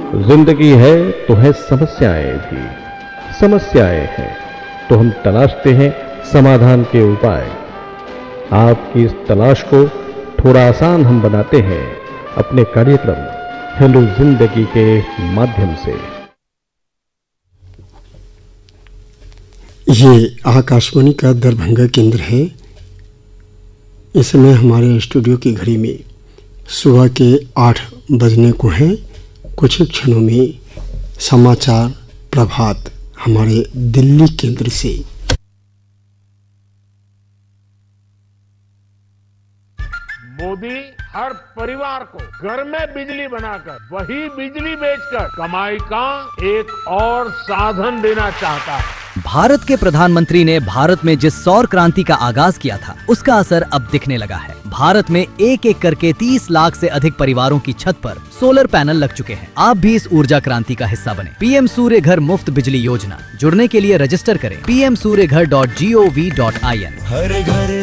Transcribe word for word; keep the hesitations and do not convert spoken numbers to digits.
जिंदगी है तो है समस्याएं भी, समस्याएं हैं तो हम तलाशते हैं समाधान के उपाय। आपकी इस तलाश को थोड़ा आसान हम बनाते हैं अपने कार्यक्रम हेलो जिंदगी के माध्यम से। ये आकाशवाणी का दरभंगा केंद्र है। इस समय हमारे स्टूडियो की घड़ी में सुबह के आठ बजने को हैं। कुछ क्षणों में समाचार प्रभात हमारे दिल्ली केंद्र से। मोदी हर परिवार को घर में बिजली बनाकर वही बिजली बेचकर कमाई का एक और साधन देना चाहता है। भारत के प्रधानमंत्री ने भारत में जिस सौर क्रांति का आगाज किया था उसका असर अब दिखने लगा है। भारत में एक एक करके तीस लाख से अधिक परिवारों की छत पर सोलर पैनल लग चुके हैं। आप भी इस ऊर्जा क्रांति का हिस्सा बने। पीएम सूर्य घर मुफ्त बिजली योजना, जुड़ने के लिए रजिस्टर करें पी एम सूर्य घर dot G O V dot I N. हर घर